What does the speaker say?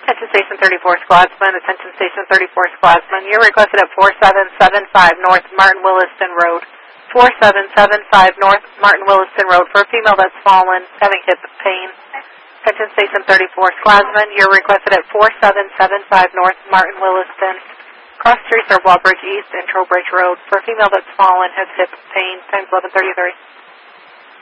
Attention Station 34 Squadsman, attention Station 34 Squadsman. You're requested at 4775 North Martin Williston Road. 4775 North Martin Williston Road for a female that's fallen, having hip pain. Attention Station 34 Squadsman, you're requested at 4775 North Martin Williston. Cross streets are Wallbridge East and Trowbridge Road for a female that's fallen, has hip pain, times 1133.